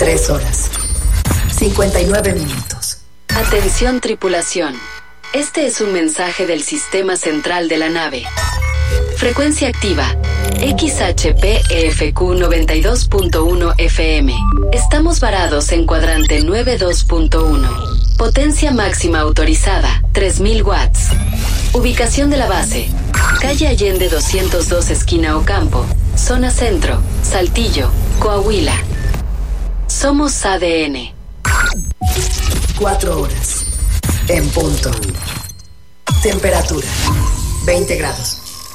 3 horas, 59 minutos. Atención tripulación. Este es un mensaje del sistema central de la nave. Frecuencia activa. XHPEFQ 92.1 FM. Estamos varados en cuadrante 92.1. Potencia máxima autorizada, 3000 watts. Ubicación de la base. Calle Allende 202 esquina Ocampo. Zona Centro, Saltillo, Coahuila. Somos ADN. 4 horas. En punto. Temperatura, 20 grados.